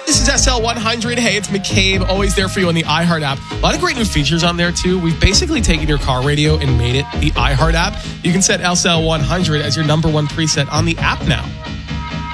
This is SL100. Hey, it's McCabe, always there for you on the iHeart app. A lot of great new features on there, too. We've basically taken your car radio and made it the iHeart app. You can set SL100 as your number one preset on the app now.